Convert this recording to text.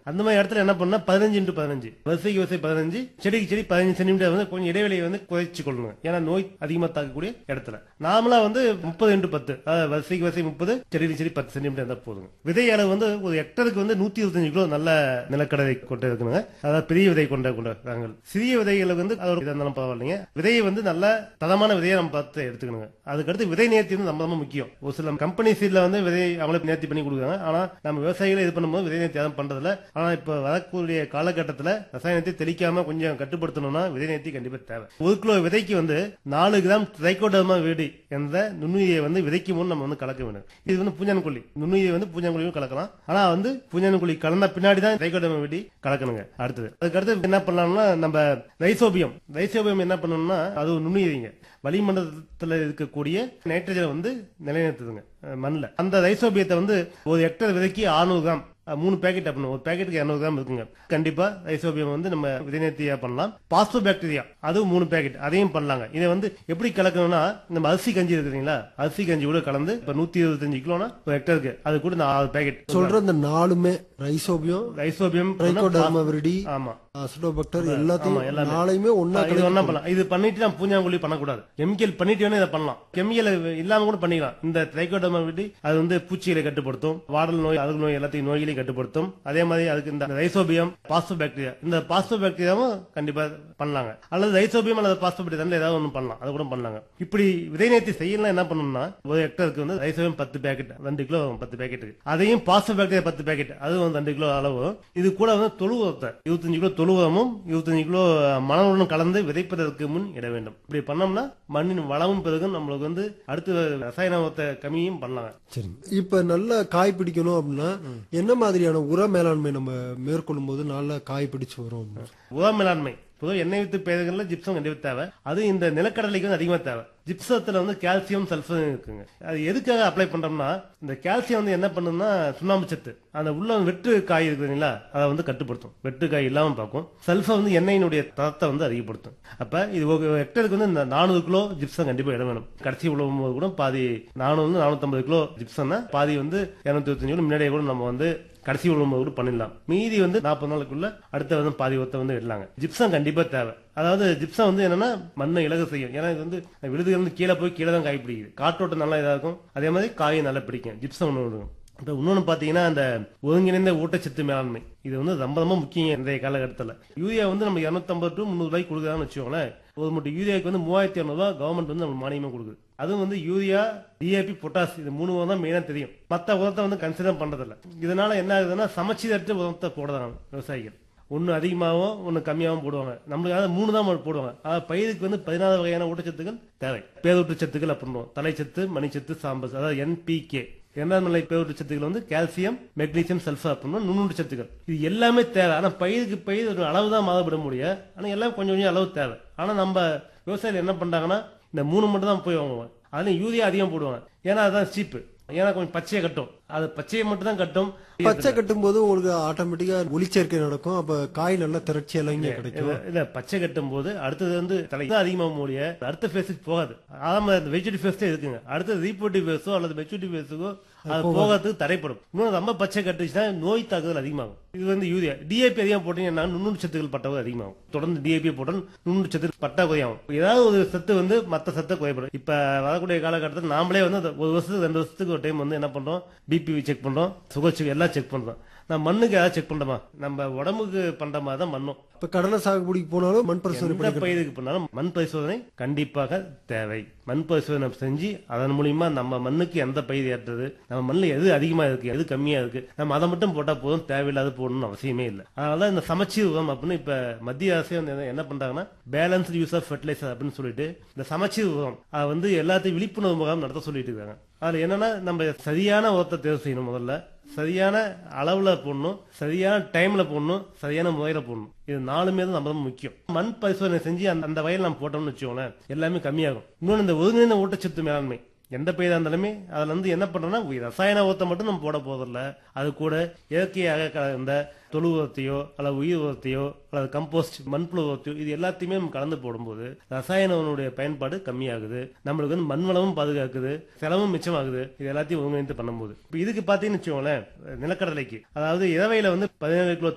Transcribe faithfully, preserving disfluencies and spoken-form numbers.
அந்த மாதிரி இடத்துல என்ன பண்ணா பதினஞ்சு இன்டு பதினஞ்சு வரிசைக்கு வரிசை பதினஞ்சு செடிக்கு செடி பதினஞ்சு சென்டிமீட்டர் வந்து கொஞ்சம் இடைவெளியை வந்து குறைச்சு கொள்ளணும். ஏன்னா நோய் அதிகமா தாக்கக்கூடிய இடத்துல நாமளா வந்து முப்பது இன்டு பத்து அதாவது வரிசைக்கு வரிசை முப்பது செடிக்கு செடி பத்து சென்டிமீட்டர் இருந்தா போதுங்க. விதை அளவு வந்து ஒரு ஹெக்டருக்கு வந்து நூத்தி இருபத்தஞ்சு கிலோ நல்ல நிலக்கடலை கொண்டு இருக்கணுங்க. அதாவது பெரிய விதை கொண்ட கொண்ட ரகங்கள். சிறிய விதைகளுக்கு வந்து அது ஒரு இதா இருந்தாலும் பரவாயில்லைங்க. விதையை வந்து நல்ல தரமான விதையை நம்ம பார்த்து எடுத்துக்கணுங்க. அதுக்கடுத்து விதை நேர்த்தி வந்து ரொம்ப ரொம்ப முக்கியம். ஒரு சில கம்பெனி சீட்ல வந்து விதை அவங்களே நேர்த்தி பண்ணி கொடுக்குறாங்க. ஆனா நம்ம விவசாயிகளை இது பண்ணும்போது விதை நேர்த்தி யாரும் பண்றதில்ல. ஆனா இப்ப வரக்கூடிய காலகட்டத்தில் ரசாயனத்தை தெளிக்காம கொஞ்சம் கட்டுப்படுத்தணும்னா விதை நேர்த்தி கண்டிப்பா தேவை. ஒரு கிலோ விதைக்கு வந்து நாலு கிராம் ட்ரைகோடர்மா விரிடி என்ற நுண்ணுயிரியை வந்து விதைக்கு முன் நம்ம வந்து கலக்க வேண்டும். இது வந்து பூஞ்சான்கொல்லி நுண்ணுயிரி வந்து பூஞ்சான்கொல்லியும் கலக்கலாம். ஆனா வந்து பூஞ்சான்கொல்லி கலந்த பின்னாடி தான் ட்ரைகோடர்மா விரிடி கலக்கணுங்க. அடுத்தது அதுக்கடுத்து என்ன பண்ணலாம்னா நம்ம ரைசோபியம் ரைசோபியம் என்ன பண்ணணும்னா அது ஒரு நுண்ணுயிரிங்க. வளிமண்டலத்தில் இருக்கக்கூடிய நைட்ரஜனை வந்து நிலைநிறுத்துதுங்க மண்ணில். அந்த ரைசோபியத்தை வந்து ஒரு ஹெக்டர் விதைக்கு அறுநூறு கிராம் மூணு பேக்கெட் அப்படின்னு ஒரு பேக்கெட்டுக்கு இருநூறு கிராம் இருக்குங்க. கண்டிப்பா ரைசோபியம் வந்து நம்ம விதைநேர்த்தியா பண்ணலாம். பாஸ்போ பாக்டீரியா அதுவும் மூணு பேக்கெட் அதையும் பண்ணலாங்க. இதை வந்து எப்படி கலக்கணும்னா நம்ம அரிசி கஞ்சி இருக்குங்களா அரிசி கஞ்சி கூட கலந்து இப்ப நூத்தி இருபத்தஞ்சு கிலோனா ஒரு ஹெக்டருக்கு அது கூட ஆறு பேக்கெட் சொல்ற இந்த நாலுமே ரைசோபியம் ரைசோபியம் ட்ரைகோடர்மா விரிடி ஆமா அசிடோபாக்டர் எல்லாத்தையும் நாளையுமே ஒன்னா இது ஒண்ணா பண்ணலாம். இது பண்ணிட்டு நம்ம பூஞ்சாங்கொல்லி பண்ணக்கூடாது. கெமிக்கல் பண்ணிட்டு வேணா இதை பண்ணலாம். கெமிக்கல் இல்லாம கூட பண்ணிக்கலாம். இந்த ட்ரைகோடர்மா விரிடி அது வந்து பூச்சிகளை கட்டுப்படுத்தும். வாடல் நோய் அழுகு நோய் எல்லாத்தையும் நோய்களை கட்டுப்படுத்தும். அதே மாதிரி அதுக்கு இந்த ரைசோபியம் பாஸ்போ பாக்டீரியா இந்த பாஸ்போ பாக்டீரியாவும் கண்டிப்பா பண்ணலாங்க. அல்லது ரைசோபியம் அல்லது பாஸ்போ பாக்டீரியா ஏதாவது ஒண்ணு பண்ணலாம். அது கூட பண்ணலாங்க. இப்படி விதை நேர்த்தி செய்யலாம் என்ன பண்ணணும்னா ஒரு ஹெக்டருக்கு வந்து ரைசோபியம் பத்து பேக்கெட் ரெண்டு கிலோ பத்து பேக்கெட் அதையும் பாஸ்போ பாக்டீரியா பத்து பேக்கெட் அது வந்து ரெண்டு கிலோ அளவு. இது கூட வந்து தொழுவத்தை இருபத்தஞ்சு கிலோ தொழுவமும் இருபத்தஞ்சு கிலோ மணலுடன் கலந்து விதைப்பதற்கு முன் இட வேண்டும். இப்படி பண்ணோம்னா மண்ணின் வளமும் பெருகும். நம்மளுக்கு வந்து அடுத்த ரசாயன கம்மியும் பண்ணலாம். சரி, இப்ப நல்ல காய் பிடிக்கணும் அப்படின்னா என்ன மாதிரியான உர மேலாண்மை நம்ம மேற்கொள்ளும் போது நல்ல காய் பிடிச்சு வரும்? உர மேலாண்மை பொதுவாக எண்ணெய் வித்து பயிர்கள்ல ஜிப்சம் கண்டிப்பா தேவை. அது இந்த நிலக்கடலைக்கு வந்து அதிகமா தேவை. ஜிப்சத்துல வந்து கால்சியம் சல்பர் இருக்குங்க. அது எதுக்காக அப்ளை பண்றோம்னா இந்த கால்சியம் வந்து என்ன பண்ணுன்னா சுண்ணாம்பு சத்து அந்த உள்ள வெட்டு காய் இருக்குங்களா அதை வந்து கட்டுப்படுத்தும். வெட்டு காய் இல்லாம பார்க்கும். சல்பர் வந்து எண்ணெயினுடைய தரத்தை வந்து அதிகப்படுத்தும். அப்ப இது ஒரு ஹெக்டருக்கு வந்து இந்த நானூறு கிலோ ஜிப்சம் கண்டிப்பா இடம் வேணும். கடைசி உழவும் போது கூட பாதி நானூறு நானூத்தி ஐம்பது கிலோ ஜிப்சம்னா பாதி வந்து இருநூத்தி இருபத்தஞ்சு கிலோ முன்னாடியே கூட நம்ம வந்து கடைசி உழவும் கூட பண்ணிடலாம். மீதி வந்து நாற்பது நாளுக்குள்ள அடுத்த வந்து பாதி ஒத்த வந்து இடலாங்க. ஜிப்சம் கண்டிப்பா தேவை. அதாவது ஜிப்சம் வந்து என்னன்னா மண்ணை இலகு செய்யும். ஏன்னா இது வந்து விழுதுகள் வந்து கீழே போய் கீழே தான் காய் பிடிக்குது. காற்றோட்டம் நல்லா இதா இருக்கும். அதே மாதிரி காயும் நல்லா பிடிக்கும். ஜிப்சம் ஒன்று விடுங்க. இப்ப இன்னொன்னு பாத்தீங்கன்னா அந்த ஒருங்கிணைந்த ஊட்டச்சத்து மேலாண்மை இது வந்து ரொம்ப ரொம்ப முக்கியம் இன்றைய காலகட்டத்தில். யூரியா வந்து நம்ம இருநூத்தி ஐம்பது டு முந்நூறு ரூபாய்க்கு கொடுக்குறான்னு வச்சுக்கோங்களேன். ஒரு மூட்டை யூரியாவுக்கு வந்து மூவாயிரத்தி இரநூறு ரூபாய் கவர்மெண்ட் வந்து நம்ம மானியமா கொடுக்குது. அதுவும் வந்து யூரியா டிஏபி பொட்டாஸ் இது மூணு உரம் தான் மெயினா தெரியும். மற்ற உரத்தை வந்து கன்சிடர் பண்றதில்ல. இதனால என்ன ஆகுதுன்னா சமச்சீரற்ற உரத்தை போடுறாங்க விவசாயிகள். ஒன்னு அதிகமாகவும் ஒன்னு கம்மியாகவும் போடுவாங்க. நம்மளுக்கு மூணு தான் போடுவாங்க. அதாவது பயிருக்கு வந்து பதினாறு வகையான ஊட்டச்சத்துக்கள் தேவை. பேரூட்டச்சத்துக்கள் அப்படின்னு தலைச்சத்து மணிச்சத்து சாம்பஸ் அதாவது என்பிகே இரண்டாம் நிலை பேரூட்டச்சத்துக்கள் வந்து கால்சியம் மெக்னீசியம் சல்பர் அப்படின்னு நுண்ணூட்டச்சத்துக்கள் இது எல்லாமே தேவை. ஆனா பயிருக்கு பயிர் ஒரு அளவு தான் மாறுபட முடியும். ஆனா எல்லாம் கொஞ்சம் கொஞ்சம் அளவு தேவை. ஆனா நம்ம விவசாயிகள் என்ன பண்றாங்கன்னா இந்த மூணு மட்டும் தான் போய் வாங்குவாங்க. அதுலயும் யூரியா அதிகம் போடுவாங்க. ஏன்னா அதுதான் சீப்பு. ஏன்னா கொஞ்சம் பச்சையை கட்டும். அது பச்சையை மட்டும் தான் கட்டும். பச்சை கட்டும் போது உங்களுக்கு ஆட்டோமேட்டிக்கா ஒளிச்சேர்க்கை நடக்கும். அப்ப காய் நல்லா திரட்சி எல்லாம் இங்க கிடைக்கும். இல்ல பச்சை கட்டும் போது அடுத்தது வந்து தலை அதிகமாக முடிய அடுத்த பேஸுக்கு போகாது. ஆமா வெஜிடேட்டிவ் பேஸ் இருக்குங்க. அடுத்தது ரீப்ரோடிவ் பேஸோ அல்லது மெச்சூரிட்டி பேஸுக்கோ அது போகிறதுக்கு தடைப்படும். இன்னும் ரொம்ப பச்சை கட்டுச்சுன்னா நோய் தாக்குதல் அதிகமாகும். இது வந்து யூரியா டிஏபி அதிகம் போட்டீங்கன்னா நுண்ணூறு சத்துக்கள் பட்டாவது அதிகமாகும். தொடர்ந்து டிஏபி போட்டால் நுண்ணூறு சத்து பட்டாக்குறையாகும். ஏதாவது ஒரு சத்து வந்து மற்ற சத்தை குறைப்படும். இப்ப வரக்கூடிய காலகட்டத்தில் நாமளே வந்து ஒரு வருஷத்துக்கு ரெண்டு வருஷத்துக்கு ஒரு டைம் வந்து என்ன பண்றோம் பிபி செக் பண்றோம் சுகர் செக் எல்லாம் செக் பண்றோம். நான் மண்ணுக்கு ஏதாவது செக் பண்றோமா நம்ம உடம்புக்கு பண்ற மாதிரி தான் மண்ணும். இப்ப கடலை சாகுபடிக்கு போனாலும் மண் பரிசோதனை பயிருக்கு பண்ணாலும் மண் பரிசோதனை கண்டிப்பாக தேவை. மண் பரிசோதனை செஞ்சு அதன் மூலியமா நம்ம மண்ணுக்கு எந்த பயிர் ஏற்றது நம்ம மண்ணில் எது அதிகமா இருக்கு எது கம்மியா இருக்கு நம்ம அதை மட்டும் போட்டா போதும். தேவையில்லாத போடணும்னு அவசியமே இல்லை. அதனால இந்த சமச்சீர் உரம் அப்படின்னு இப்ப மத்திய அரசு வந்து என்ன பண்றாங்கன்னா பேலன்ஸ்டு யூஸ் ஆஃப் ஃபெர்டிலைசர் அப்படின்னு சொல்லிட்டு இந்த சமச்சீர் உரம் அதை வந்து எல்லாத்தையும் விழிப்புணர்வு முகாம் நடத்த சொல்லிட்டு இருக்காங்க. அதுல என்னன்னா நம்ம சரியான உரத்தை தேர்வு செய்யணும். முதல்ல சரியான அளவுல போடணும், சரியான டைம்ல போடணும், சரியான முறையில போடணும். இது நாலுமே தான் நம்ம முக்கியம். மண் பரிசோதனை செஞ்சு அந்த வயல் நம்ம போட்டோம்னு வச்சுக்கோங்களேன் எல்லாமே கம்மியாகும். இன்னொன்று இந்த ஒருங்கிணைந்த ஊட்டச்சத்து மேலாண்மை எந்த பயிரா இருந்தாலுமே அதுல இருந்து என்ன பண்றோம்னா ரசாயன உரத்தை மட்டும் நம்ம போட போதில்ல. அது கூட இயற்கையாக கலந்த தொழு உரத்தையோ அல்லது உயிர் உரத்தையோ அல்லது கம்போஸ்ட் மண்புழு உரத்தையோ இது எல்லாத்தையுமே நம்ம கலந்து போடும்போது ரசாயனனுடைய பயன்பாடு கம்மியாகுது. நம்மளுக்கு வந்து மண் வளமும் பாதுகாக்குது, செலவும் மிச்சமாகுது. இது எல்லாத்தையும் ஒருங்கிணைந்து பண்ணும்போது இப்ப இதுக்கு பாத்தீங்கன்னு வச்சுக்கோங்களேன் நிலக்கடலைக்கு அதாவது இரவையில வந்து பதினேழு கிலோ